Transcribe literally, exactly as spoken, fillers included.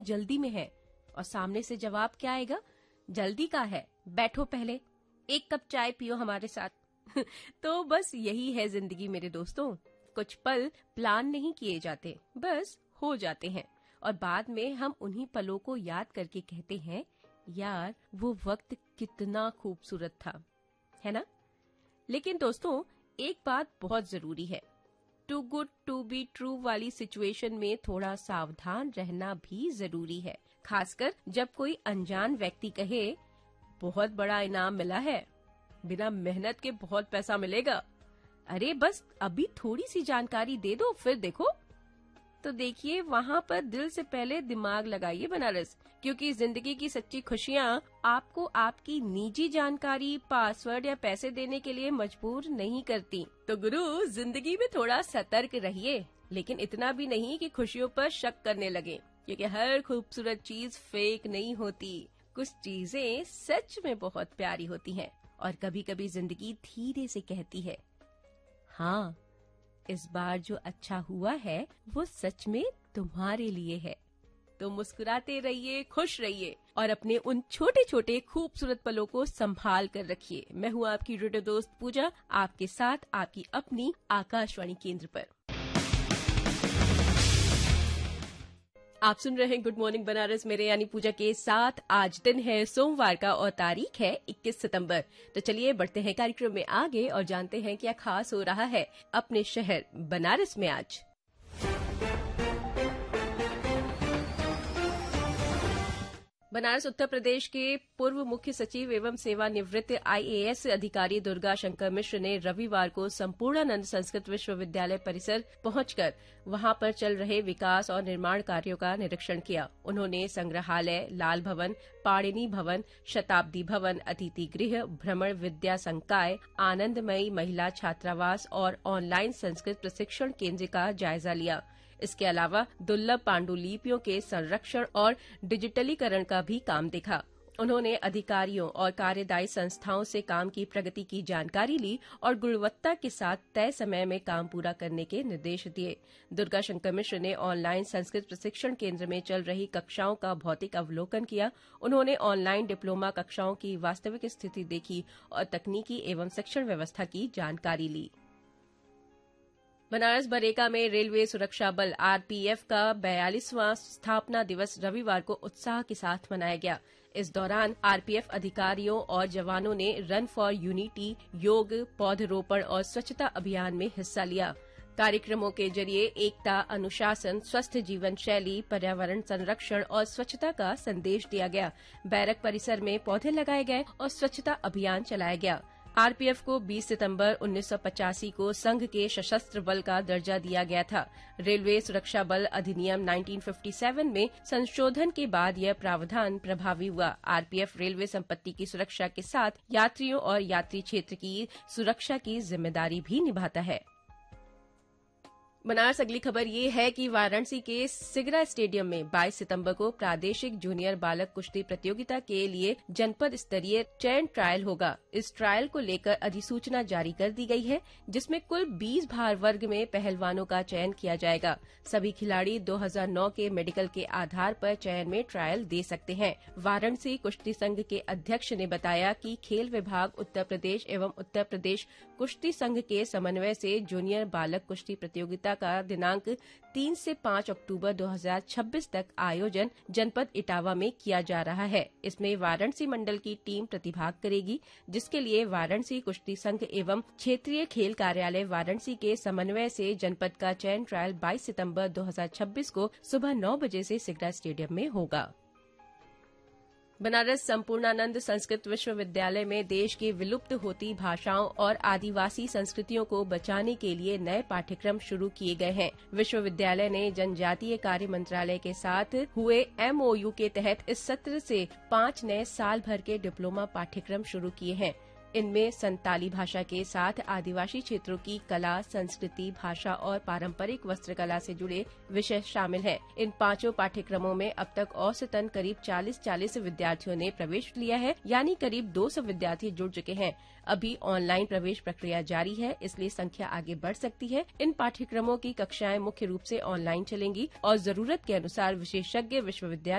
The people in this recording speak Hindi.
जल्दी में है, और सामने से जवाब क्या आएगा? जल्दी का है, बैठो पहले, एक कप चाय पियो हमारे साथ। तो बस यही है जिंदगी मेरे दोस्तों, कुछ पल प्लान नहीं किए जाते, बस हो जाते हैं, और बाद में हम उन्हीं पलों को याद करके कहते हैं, यार वो वक्त कितना खूबसूरत था, है ना? लेकिन दोस्तों, एक बात बहुत जरूरी है, to good to be true वाली सिचुएशन में थोड़ा सावधान रहना भी जरूरी है, खासकर जब कोई अनजान व्यक्ति कहे बहुत बड़ा इनाम मिला है, बिना मेहनत के बहुत पैसा मिलेगा, अरे बस अभी थोड़ी सी जानकारी दे दो फिर देखो। तो देखिए, वहाँ पर दिल से पहले दिमाग लगाइए बनारस, क्योंकि जिंदगी की सच्ची खुशियाँ आपको आपकी निजी जानकारी, पासवर्ड या पैसे देने के लिए मजबूर नहीं करती। तो गुरु, जिंदगी में थोड़ा सतर्क रहिए, लेकिन इतना भी नहीं कि खुशियों पर शक करने लगे, क्योंकि हर खूबसूरत चीज फेक नहीं होती, कुछ चीजें सच में बहुत प्यारी होती हैं, और कभी कभी जिंदगी धीरे से कहती है, हाँ इस बार जो अच्छा हुआ है वो सच में तुम्हारे लिए है। तो मुस्कुराते रहिए, खुश रहिए, और अपने उन छोटे छोटे खूबसूरत पलों को संभाल कर रखिए। मैं हूँ आपकी रेडियो दोस्त पूजा, आपके साथ आपकी अपनी आकाशवाणी केंद्र पर। आप सुन रहे हैं गुड मॉर्निंग बनारस मेरे यानी पूजा के साथ। आज दिन है सोमवार का और तारीख है इक्कीस सितंबर। तो चलिए बढ़ते हैं कार्यक्रम में आगे और जानते हैं क्या खास हो रहा है अपने शहर बनारस में आज। बनारस उत्तर प्रदेश के पूर्व मुख्य सचिव एवं सेवानिवृत्त आईएएस अधिकारी दुर्गा शंकर मिश्र ने रविवार को संपूर्णानंद संस्कृत विश्वविद्यालय परिसर पहुंचकर वहां पर चल रहे विकास और निर्माण कार्यों का निरीक्षण किया। उन्होंने संग्रहालय, लाल भवन, पाणिनी भवन, शताब्दी भवन, अतिथि गृह, भ्रमण विद्या संकाय, आनंदमयी महिला छात्रावास और ऑनलाइन संस्कृत प्रशिक्षण केंद्र का जायजा लिया। इसके अलावा दुर्लभ पांडुलिपियों के संरक्षण और डिजिटलीकरण का भी काम देखा। उन्होंने अधिकारियों और कार्यदायी संस्थाओं से काम की प्रगति की जानकारी ली और गुणवत्ता के साथ तय समय में काम पूरा करने के निर्देश दिए। दुर्गा शंकर मिश्र ने ऑनलाइन संस्कृत प्रशिक्षण केंद्र में चल रही कक्षाओं का भौतिक अवलोकन किया। उन्होंने ऑनलाइन डिप्लोमा कक्षाओं की वास्तविक स्थिति देखी और तकनीकी एवं शिक्षण व्यवस्था की जानकारी ली। बनारस बरेका में रेलवे सुरक्षा बल आरपीएफ का बयालीसवां स्थापना दिवस रविवार को उत्साह के साथ मनाया गया। इस दौरान आरपीएफ अधिकारियों और जवानों ने रन फॉर यूनिटी, योग, पौधरोपण और स्वच्छता अभियान में हिस्सा लिया। कार्यक्रमों के जरिए एकता, अनुशासन, स्वस्थ जीवन शैली, पर्यावरण संरक्षण और स्वच्छता का संदेश दिया गया। बैरक परिसर में पौधे लगाए गए और स्वच्छता अभियान चलाया गया। आरपीएफ को बीस सितंबर उन्नीस सौ पचासी को संघ के सशस्त्र बल का दर्जा दिया गया था। रेलवे सुरक्षा बल अधिनियम उन्नीस सौ सत्तावन में संशोधन के बाद यह प्रावधान प्रभावी हुआ। आरपीएफ रेलवे संपत्ति की सुरक्षा के साथ यात्रियों और यात्री क्षेत्र की सुरक्षा की जिम्मेदारी भी निभाता है। बनारस अगली खबर ये है कि वाराणसी के सिगरा स्टेडियम में बाईस सितंबर को प्रादेशिक जूनियर बालक कुश्ती प्रतियोगिता के लिए जनपद स्तरीय चयन ट्रायल होगा। इस ट्रायल को लेकर अधिसूचना जारी कर दी गई है, जिसमें कुल बीस भार वर्ग में पहलवानों का चयन किया जाएगा। सभी खिलाड़ी दो हज़ार नौ के मेडिकल के आधार पर चयन में ट्रायल दे सकते हैं। वाराणसी कुश्ती संघ के अध्यक्ष ने बताया कि खेल विभाग उत्तर प्रदेश एवं उत्तर प्रदेश कुश्ती संघ के समन्वय से जूनियर बालक कुश्ती प्रतियोगिता का दिनांक तीन से पाँच अक्टूबर दो हज़ार छब्बीस तक आयोजन जनपद इटावा में किया जा रहा है। इसमें वाराणसी मंडल की टीम प्रतिभाग करेगी, जिसके लिए वाराणसी कुश्ती संघ एवं क्षेत्रीय खेल कार्यालय वाराणसी के समन्वय से जनपद का चयन ट्रायल बाईस सितंबर दो हज़ार छब्बीस को सुबह नौ बजे से सिगरा स्टेडियम में होगा। बनारस संपूर्णानंद संस्कृत विश्वविद्यालय में देश की विलुप्त होती भाषाओं और आदिवासी संस्कृतियों को बचाने के लिए नए पाठ्यक्रम शुरू किए गए हैं। विश्वविद्यालय ने जनजातीय कार्य मंत्रालय के साथ हुए एमओयू के तहत इस सत्र से पांच नए साल भर के डिप्लोमा पाठ्यक्रम शुरू किए हैं। इनमें संताली भाषा के साथ आदिवासी क्षेत्रों की कला, संस्कृति, भाषा और पारंपरिक वस्त्रकला से जुड़े विषय शामिल हैं। इन पांचों पाठ्यक्रमों में अब तक औसतन करीब चालीस चालीस विद्यार्थियों ने प्रवेश लिया है, यानी करीब दो सौ विद्यार्थी जुड़ चुके हैं। अभी ऑनलाइन प्रवेश प्रक्रिया जारी है, इसलिए संख्या आगे बढ़ सकती है। इन पाठ्यक्रमों की कक्षाएं मुख्य रूप से ऑनलाइन चलेंगी और जरूरत के अनुसार विशेषज्ञ विश्वविद्यालय